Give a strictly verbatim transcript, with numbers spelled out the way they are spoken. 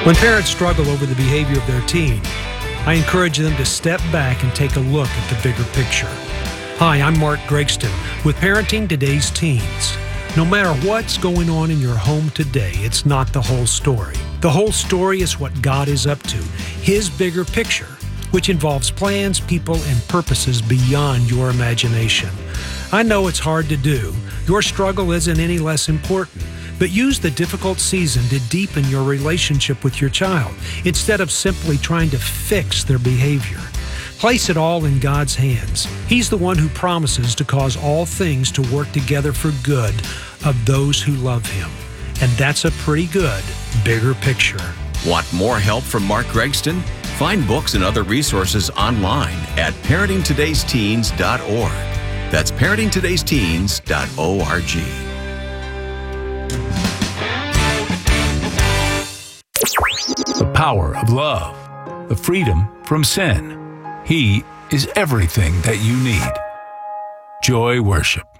When parents struggle over the behavior of their teen, I encourage them to step back and take a look at the bigger picture. Hi, I'm Mark Gregston with Parenting Today's Teens. No matter what's going on in your home today, it's not the whole story. The whole story is what God is up to, His bigger picture, which involves plans, people, and purposes beyond your imagination. I know it's hard to do. Your struggle isn't any less important. But use the difficult season to deepen your relationship with your child instead of simply trying to fix their behavior. Place it all in God's hands. He's the one who promises to cause all things to work together for good of those who love Him. And that's a pretty good, bigger picture. Want more help from Mark Gregston? Find books and other resources online at parenting todays teens dot org. That's parenting todays teens dot org. The power of love, the freedom from sin. He is everything that you need. Joy Worship.